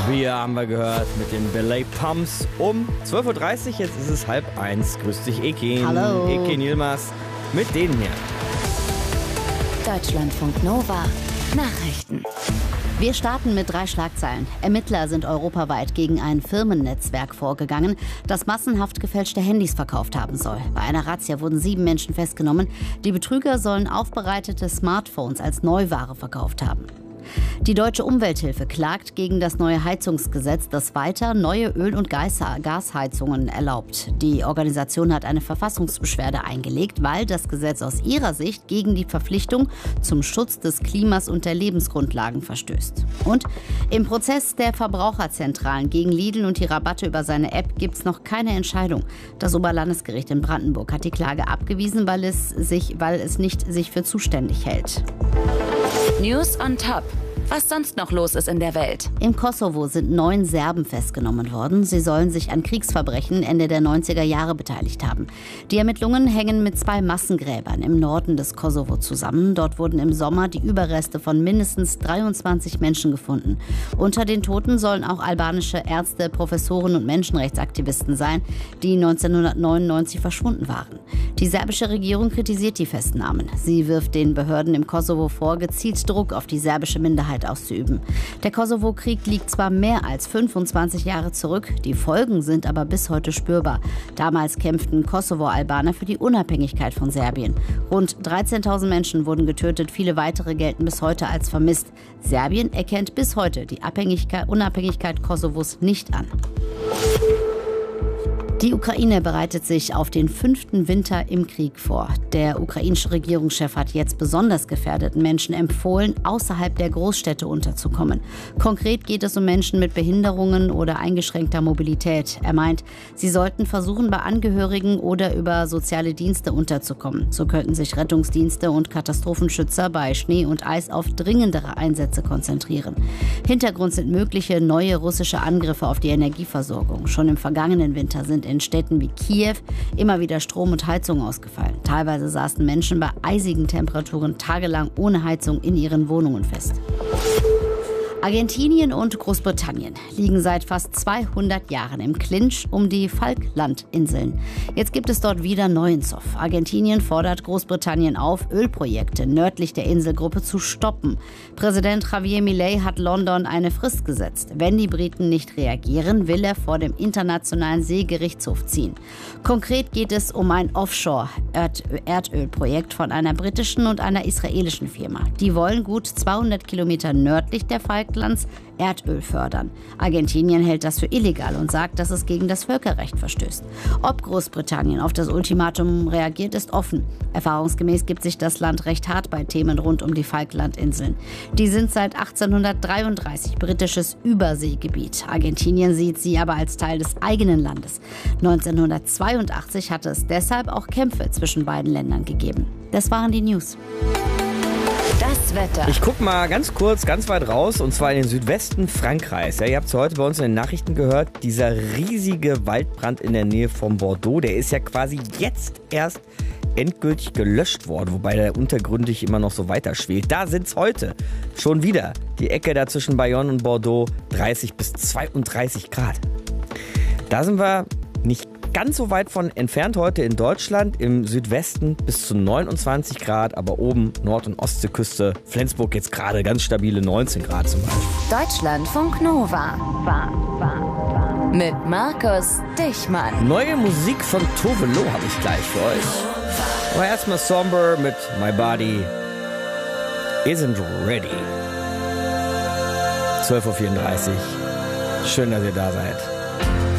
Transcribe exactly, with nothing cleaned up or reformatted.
Wir haben wir gehört mit den Belay Pumps um zwölf Uhr dreißig, jetzt ist es halb eins. Grüß dich, Ekin. Hallo. Ekin Yilmaz mit denen hier. Deutschlandfunk Nova. Nachrichten. Wir starten mit drei Schlagzeilen. Ermittler sind europaweit gegen ein Firmennetzwerk vorgegangen, das massenhaft gefälschte Handys verkauft haben soll. Bei einer Razzia wurden sieben Menschen festgenommen. Die Betrüger sollen aufbereitete Smartphones als Neuware verkauft haben. Die Deutsche Umwelthilfe klagt gegen das neue Heizungsgesetz, das weiter neue Öl- und Gasheizungen erlaubt. Die Organisation hat eine Verfassungsbeschwerde eingelegt, weil das Gesetz aus ihrer Sicht gegen die Verpflichtung zum Schutz des Klimas und der Lebensgrundlagen verstößt. Und im Prozess der Verbraucherzentralen gegen Lidl und die Rabatte über seine App gibt es noch keine Entscheidung. Das Oberlandesgericht in Brandenburg hat die Klage abgewiesen, weil es, sich, weil es nicht sich für zuständig hält. News on Top. Was sonst noch los ist in der Welt. Im Kosovo sind neun Serben festgenommen worden. Sie sollen sich an Kriegsverbrechen Ende der neunziger Jahre beteiligt haben. Die Ermittlungen hängen mit zwei Massengräbern im Norden des Kosovo zusammen. Dort wurden im Sommer die Überreste von mindestens dreiundzwanzig Menschen gefunden. Unter den Toten sollen auch albanische Ärzte, Professoren und Menschenrechtsaktivisten sein, die neunzehnhundertneunundneunzig verschwunden waren. Die serbische Regierung kritisiert die Festnahmen. Sie wirft den Behörden im Kosovo vor, gezielt Druck auf die serbische Minderheit auszuüben. Der Kosovo-Krieg liegt zwar mehr als fünfundzwanzig Jahre zurück, die Folgen sind aber bis heute spürbar. Damals kämpften Kosovo-Albaner für die Unabhängigkeit von Serbien. Rund dreizehntausend Menschen wurden getötet, viele weitere gelten bis heute als vermisst. Serbien erkennt bis heute die Abhängigkeit, Unabhängigkeit Kosovos nicht an. Die Ukraine bereitet sich auf den fünften Winter im Krieg vor. Der ukrainische Regierungschef hat jetzt besonders gefährdeten Menschen empfohlen, außerhalb der Großstädte unterzukommen. Konkret geht es um Menschen mit Behinderungen oder eingeschränkter Mobilität. Er meint, sie sollten versuchen, bei Angehörigen oder über soziale Dienste unterzukommen. So könnten sich Rettungsdienste und Katastrophenschützer bei Schnee und Eis auf dringendere Einsätze konzentrieren. Hintergrund sind mögliche neue russische Angriffe auf die Energieversorgung. Schon im vergangenen Winter sind in Städten wie Kiew immer wieder Strom und Heizung ausgefallen. Teilweise saßen Menschen bei eisigen Temperaturen tagelang ohne Heizung in ihren Wohnungen fest. Argentinien und Großbritannien liegen seit fast zweihundert Jahren im Clinch um die Falklandinseln. Jetzt gibt es dort wieder neuen Zoff. Argentinien fordert Großbritannien auf, Ölprojekte nördlich der Inselgruppe zu stoppen. Präsident Javier Milei hat London eine Frist gesetzt. Wenn die Briten nicht reagieren, will er vor dem Internationalen Seegerichtshof ziehen. Konkret geht es um ein Offshore-Erdölprojekt von einer britischen und einer israelischen Firma. Die wollen gut zweihundert Kilometer nördlich der Falklandinseln Erdöl fördern. Argentinien hält das für illegal und sagt, dass es gegen das Völkerrecht verstößt. Ob Großbritannien auf das Ultimatum reagiert, ist offen. Erfahrungsgemäß gibt sich das Land recht hart bei Themen rund um die Falklandinseln. Die sind seit achtzehnhundertdreiunddreißig britisches Überseegebiet. Argentinien sieht sie aber als Teil des eigenen Landes. neunzehnhundertzweiundachtzig hatte es deshalb auch Kämpfe zwischen beiden Ländern gegeben. Das waren die News. Das Wetter. Ich guck mal ganz kurz, ganz weit raus, und zwar in den Südwesten Frankreichs. Ja, ihr habt es heute bei uns in den Nachrichten gehört, dieser riesige Waldbrand in der Nähe von Bordeaux, der ist ja quasi jetzt erst endgültig gelöscht worden, wobei der untergründig immer noch so weiter schwelt. Da sind's heute schon wieder, die Ecke da zwischen Bayonne und Bordeaux, dreißig bis zweiunddreißig Grad. Da sind wir nicht ganz so weit von entfernt heute in Deutschland, im Südwesten bis zu neunundzwanzig Grad, aber oben Nord- und Ostseeküste, Flensburg jetzt gerade ganz stabile neunzehn Grad zum Beispiel. Deutschlandfunk Nova. War, war, war. Mit Markus Dichmann. Neue Musik von Tove Lo habe ich gleich für euch. Aber erstmal Somber mit My Body Isn't Ready. zwölf Uhr vierunddreißig. Schön, dass ihr da seid.